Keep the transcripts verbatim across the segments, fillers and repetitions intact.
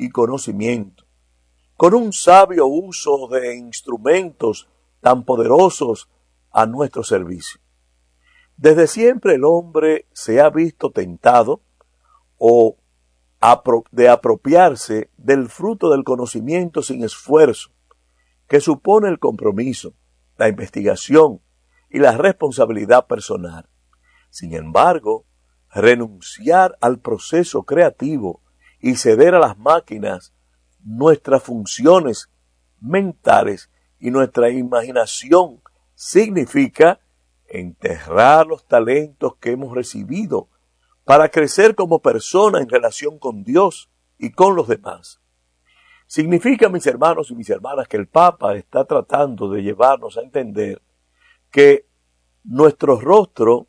y conocimiento, con un sabio uso de instrumentos tan poderosos a nuestro servicio. Desde siempre el hombre se ha visto tentado o de apropiarse del fruto del conocimiento sin esfuerzo, que supone el compromiso, la investigación y la responsabilidad personal. Sin embargo, renunciar al proceso creativo y ceder a las máquinas nuestras funciones mentales y nuestra imaginación significa enterrar los talentos que hemos recibido para crecer como persona en relación con Dios y con los demás. Significa, mis hermanos y mis hermanas, que el Papa está tratando de llevarnos a entender que nuestro rostro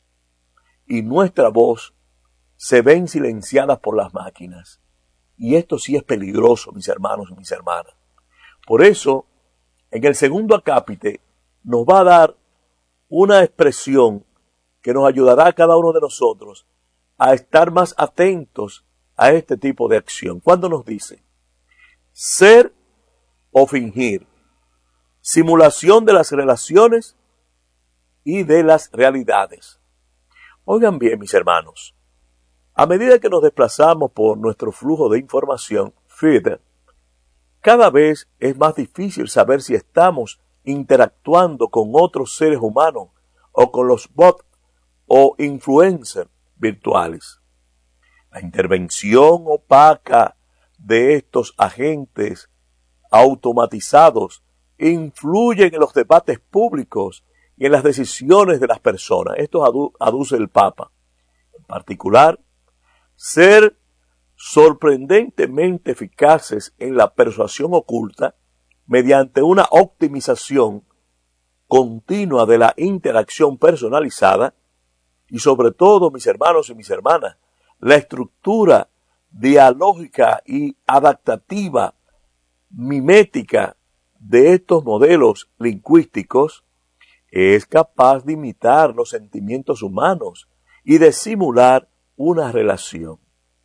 y nuestra voz se ven silenciadas por las máquinas. Y esto sí es peligroso, mis hermanos y mis hermanas. Por eso, en el segundo acápite nos va a dar una expresión que nos ayudará a cada uno de nosotros a estar más atentos a este tipo de acción. Cuando nos dice, ser o fingir, simulación de las relaciones y de las realidades. Oigan bien, mis hermanos, a medida que nos desplazamos por nuestro flujo de información, feed, cada vez es más difícil saber si estamos interactuando con otros seres humanos o con los bots o influencers virtuales. La intervención opaca de estos agentes automatizados influyen en los debates públicos y en las decisiones de las personas. Esto adu- aduce el Papa. En particular, ser sorprendentemente eficaces en la persuasión oculta mediante una optimización continua de la interacción personalizada y sobre todo, mis hermanos y mis hermanas, la estructura dialógica y adaptativa mimética de estos modelos lingüísticos es capaz de imitar los sentimientos humanos y de simular una relación.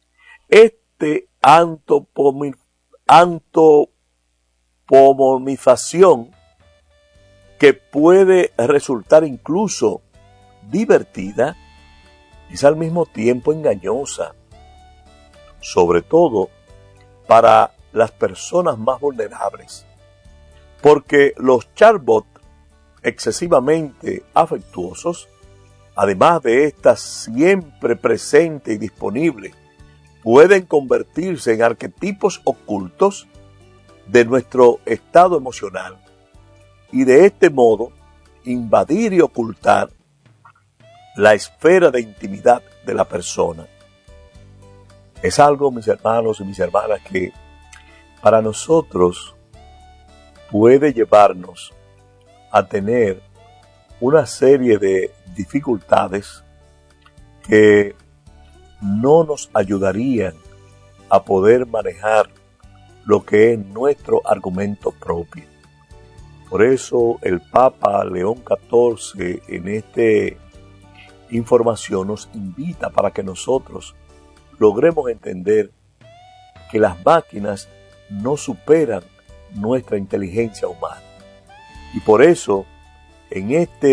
Este antopomi- antopomización, que puede resultar incluso divertida, es al mismo tiempo engañosa, sobre todo para las personas más vulnerables, porque los chatbots excesivamente afectuosos, además de estar siempre presente y disponible, pueden convertirse en arquetipos ocultos de nuestro estado emocional y de este modo invadir y ocultar la esfera de intimidad de la persona. Es algo, mis hermanos y mis hermanas, que para nosotros puede llevarnos a tener una serie de dificultades que no nos ayudarían a poder manejar lo que es nuestro argumento propio. Por eso el Papa León catorce en esta información nos invita para que nosotros logremos entender que las máquinas no superan nuestra inteligencia humana. Y por eso, en esta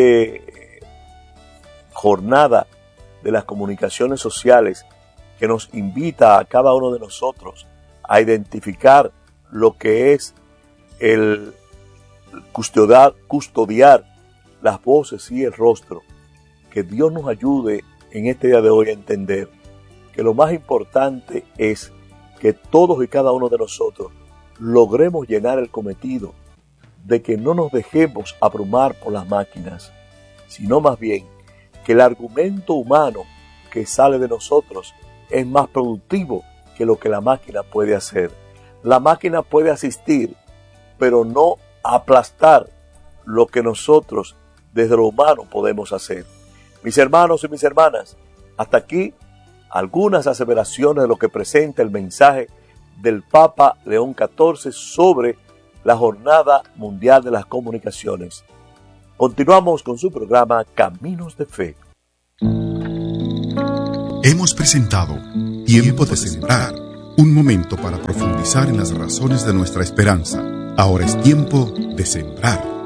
jornada de las comunicaciones sociales que nos invita a cada uno de nosotros a identificar lo que es el custodiar, custodiar las voces y el rostro, que Dios nos ayude en este día de hoy a entender que lo más importante es que todos y cada uno de nosotros logremos llenar el cometido de que no nos dejemos abrumar por las máquinas, sino más bien que el argumento humano que sale de nosotros es más productivo que lo que la máquina puede hacer. La máquina puede asistir, pero no aplastar lo que nosotros desde lo humano podemos hacer. Mis hermanos y mis hermanas, hasta aquí algunas aseveraciones de lo que presenta el mensaje del Papa León catorce sobre la Jornada Mundial de las Comunicaciones. Continuamos con su programa Caminos de Fe. Hemos presentado Tiempo de Sembrar, Un momento para profundizar en las razones de nuestra esperanza. Ahora es tiempo de sembrar.